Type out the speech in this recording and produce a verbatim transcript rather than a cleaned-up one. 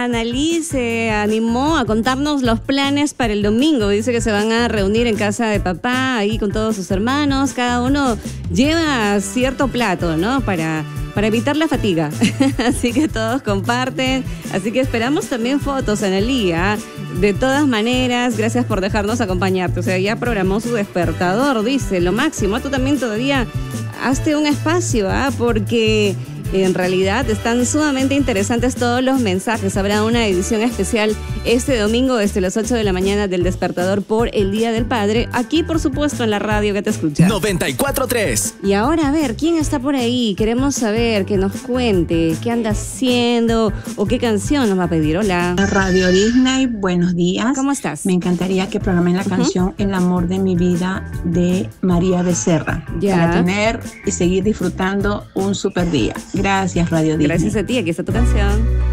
Analí se animó a contarnos los planes para el domingo. Dice que se van a reunir en casa de papá, ahí con todos sus hermanos. Cada uno lleva cierto plato, ¿no? Para, para evitar la fatiga. Así que todos comparten. Así que esperamos también fotos, Analí, ¿eh? De todas maneras, gracias por dejarnos acompañarte. O sea, ya programó su despertador, dice, lo máximo. Tú también todavía hazte un espacio, ¿ah? ¿eh? Porque en realidad están sumamente interesantes todos los mensajes. Habrá una edición especial este domingo desde las ocho de la mañana del Despertador por el Día del Padre. Aquí, por supuesto, en la radio que te escucha. noventa y cuatro tres. Y ahora, a ver, ¿quién está por ahí? Queremos saber, que nos cuente qué anda haciendo o qué canción nos va a pedir. Hola. Radio Disney, buenos días. ¿Cómo estás? Me encantaría que programen la uh-huh. canción El amor de mi vida de María Becerra. Ya. Para tener y seguir disfrutando un super día. Gracias, Radio Disney. Gracias a ti, aquí está tu canción.